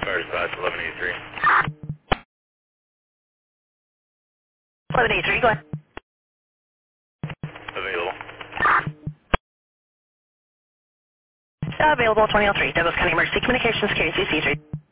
Fire dispatch 1183. 1183, go ahead. Available. Available 2003, Douglas County Emergency Communications, KCC 3.